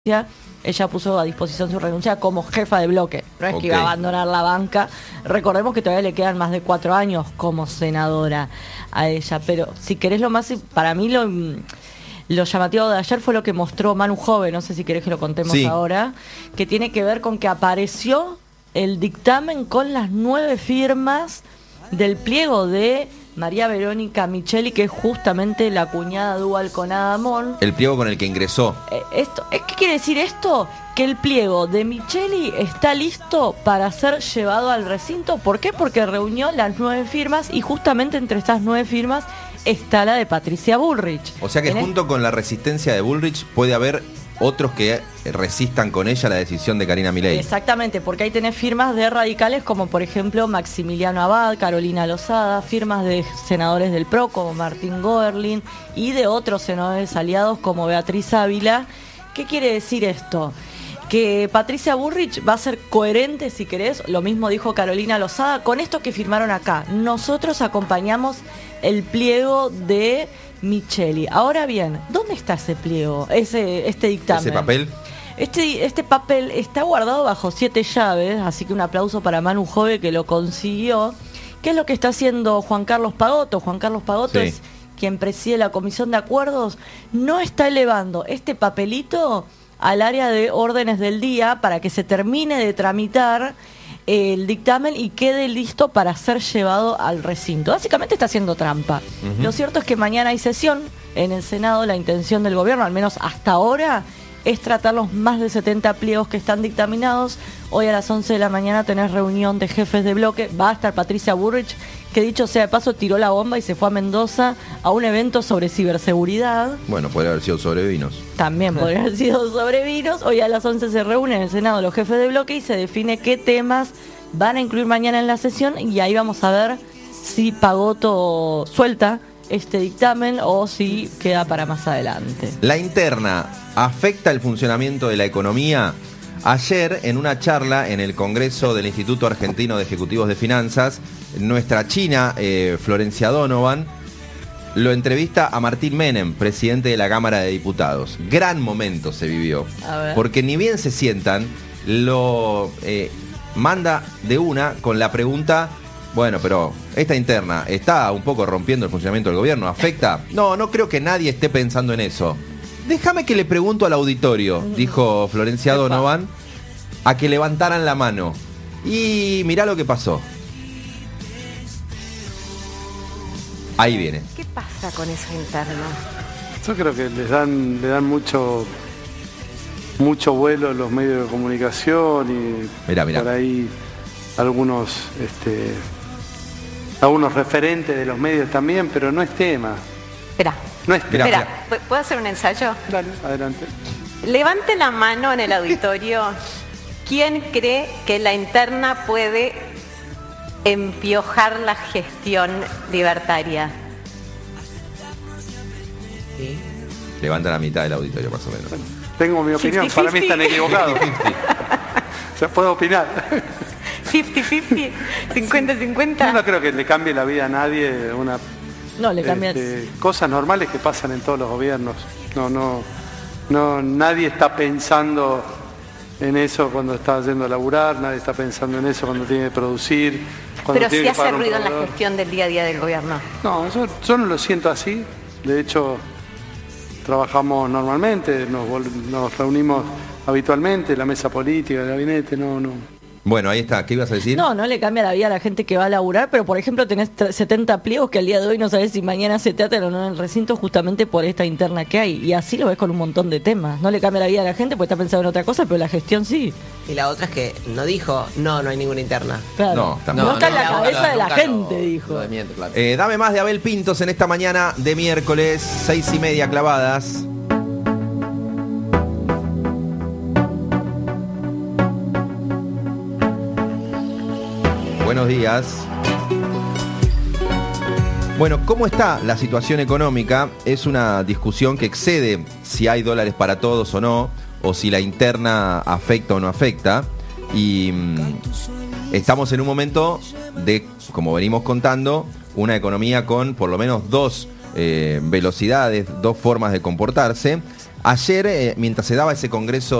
ella puso a disposición su renuncia como jefa de bloque. No es que iba a abandonar la banca. Recordemos que todavía le quedan más de 4 años como senadora a ella. Pero si querés lo más... Para mí lo llamativo de ayer fue lo que mostró Manu Jove, no sé si querés que lo contemos ahora, que tiene que ver con que apareció el dictamen con las 9 firmas del pliego de María Verónica Micheli, que es justamente la cuñada dual con Adamón. El pliego con el que ingresó. ¿Qué quiere decir esto? Que el pliego de Micheli está listo para ser llevado al recinto. ¿Por qué? Porque reunió las 9 firmas y justamente entre estas 9 firmas está la de Patricia Bullrich. O sea que junto con la resistencia de Bullrich puede haber otros que resistan con ella la decisión de Karina Milei. Exactamente, porque ahí tenés firmas de radicales como por ejemplo Maximiliano Abad, Carolina Lozada, firmas de senadores del PRO como Martín Goerlin y de otros senadores aliados como Beatriz Ávila. ¿Qué quiere decir esto? Que Patricia Bullrich va a ser coherente, si querés, lo mismo dijo Carolina Lozada, con esto que firmaron acá. Nosotros acompañamos el pliego de Micheli. Ahora bien, ¿dónde está ese pliego, este dictamen? ¿Ese papel? Este papel está guardado bajo 7 llaves, así que un aplauso para Manu Jove que lo consiguió. ¿Qué es lo que está haciendo Juan Carlos Pagotto? Juan Carlos Pagotto es quien preside la Comisión de Acuerdos. No está elevando este papelito al área de órdenes del día para que se termine de tramitar el dictamen y quede listo para ser llevado al recinto. Básicamente está haciendo trampa. Lo cierto es que mañana hay sesión en el Senado. La intención del gobierno, al menos hasta ahora, es tratar los más de 70 pliegos que están dictaminados. Hoy a las 11 de la mañana tenés reunión de jefes de bloque. Va a estar Patricia Bullrich, que dicho sea de paso tiró la bomba y se fue a Mendoza a un evento sobre ciberseguridad. Bueno, podría haber sido sobre vinos. También podría haber sido sobre vinos. Hoy a las 11 se reúnen en el Senado los jefes de bloque y se define qué temas van a incluir mañana en la sesión, y ahí vamos a ver si Pagotto suelta este dictamen o si queda para más adelante. La interna afecta el funcionamiento de la economía. Ayer, en una charla en el Congreso del Instituto Argentino de Ejecutivos de Finanzas, nuestra china, Florencia Donovan, lo entrevista a Martín Menem, presidente de la Cámara de Diputados. Gran momento se vivió, porque ni bien se sientan, lo manda de una con la pregunta: bueno, pero esta interna está un poco rompiendo el funcionamiento del gobierno, ¿afecta? No creo que nadie esté pensando en eso. Déjame que le pregunto al auditorio, dijo Florencia Donovan, a que levantaran la mano. Y mirá lo que pasó. Ahí viene. ¿Qué pasa con esa interna? Yo creo que le dan mucho vuelo los medios de comunicación y mirá. por ahí algunos referentes de los medios también, pero no es tema. Espera. No es tema. Espera, ¿puedo hacer un ensayo? Dale, adelante. Levante la mano en el auditorio. ¿Quién cree que la interna puede empiojar la gestión libertaria? ¿Sí? Levanta la mitad del auditorio, más o menos. Tengo mi opinión, 50-50. para mí están equivocados. O sea, puedo opinar. 50-50, 50-50. Yo no creo que le cambie la vida a nadie No le cambia. Cosas normales que pasan en todos los gobiernos. No, nadie está pensando en eso cuando está yendo a laburar, nadie está pensando en eso cuando tiene que producir. Pero sí hace ruido en la gestión del día a día del gobierno. No, yo no lo siento así. De hecho, trabajamos normalmente, nos reunimos habitualmente, la mesa política, el gabinete, no. Bueno, ahí está. ¿Qué ibas a decir? No le cambia la vida a la gente que va a laburar, pero por ejemplo tenés 70 pliegos que al día de hoy no sabés si mañana se tratan o no en el recinto justamente por esta interna que hay. Y así lo ves con un montón de temas. No le cambia la vida a la gente porque está pensando en otra cosa, pero la gestión sí. Y la otra es que no dijo, no hay ninguna interna. Claro. No está en la cabeza de la gente, dijo. Claro. Dame más de Abel Pintos en esta mañana de miércoles, 6:30 clavadas. Buenos días. Bueno, ¿cómo está la situación económica? Es una discusión que excede si hay dólares para todos o no, o si la interna afecta o no afecta. Y estamos en un momento de, como venimos contando, una economía con por lo menos 2 velocidades, 2 formas de comportarse. Ayer, mientras se daba ese congreso